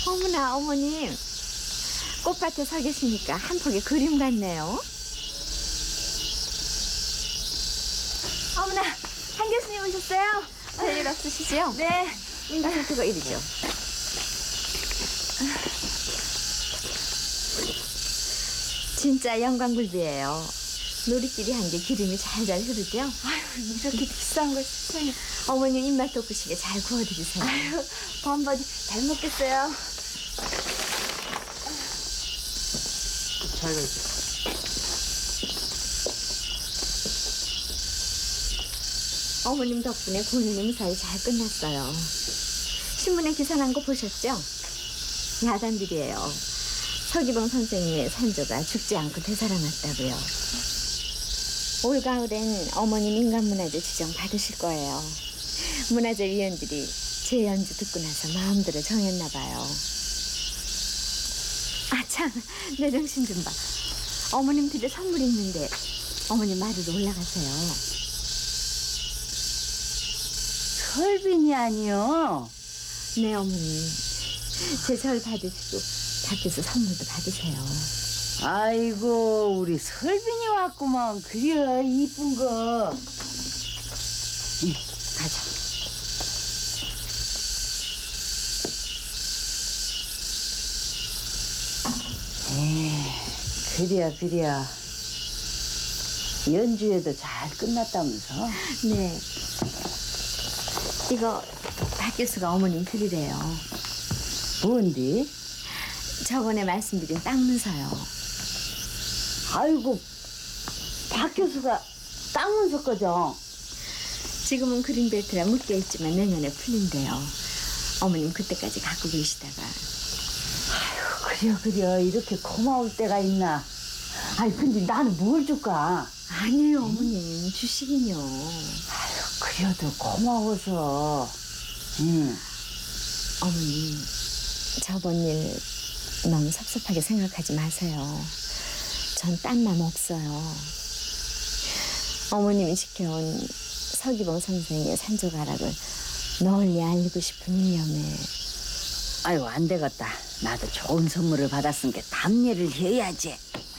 어머나, 어머님. 꽃밭에 서 계시니까 한 폭의 그림 같네요. 어머나, 한 교수님 오셨어요? 별일 없으시죠? 네. 그거 이리죠. 진짜 영광굴비예요. 놀이끼리 한 게 기름이 잘잘 흐르죠? 아유, 이렇게 비싼 걸 세상에. 어머님 입맛 돋구시게 잘 구워드리세요. 아유, 범버디 잘 먹겠어요. 잘 가요. 어머님 덕분에 고민이 무사히 잘 끝났어요. 신문에 기사 난 거 보셨죠? 야단들이에요. 서기봉 선생님의 산조가 죽지 않고 되살아났다고요. 올가을엔 어머님 인간문화재 지정 받으실 거예요. 문화재 위원들이 제 연주 듣고 나서 마음대로 정했나 봐요. 아 참, 내 정신 좀 봐. 어머님 집에 선물 있는데 어머님 마루로 올라가세요. 설빈이 아니요. 네, 어머님. 제 절 받으시고 밖에서 선물도 받으세요. 아이고, 우리 설빈이 왔구만. 그래, 이쁜 거. 가자. 그래야. 연주회도 잘 끝났다면서? 네. 이거 박 교수가 어머님 드리래요. 뭔데? 저번에 말씀드린 땅 문서요. 아이고, 박 교수가 땅 문서 거죠? 지금은 그린벨트라 묶여있지만 내년에 풀린대요. 어머님 그때까지 갖고 계시다가. 그래. 이렇게 고마울 때가 있나? 아니, 근데 나는 뭘 줄까? 아니에요, 어머님. 주시긴요. 그래도 고마워서. 응. 어머님, 저번 일 너무 섭섭하게 생각하지 마세요. 전 딴 맘 없어요. 어머님이 지켜온 서기봉 선생의 산조가락을 널리 알리고 싶은 일념에. 아이고, 안 되겠다. 나도 좋은 선물을 받았으니까 답례를 해야지.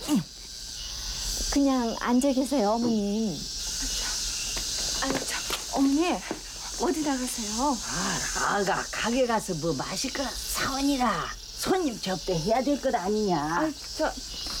그냥 앉아 계세요, 어머님. 아유, 참. 어머니, 어디 나가세요? 아가 가게 가서 뭐 마실 거라 사원이라 손님 접대해야 될 것 아니냐. 저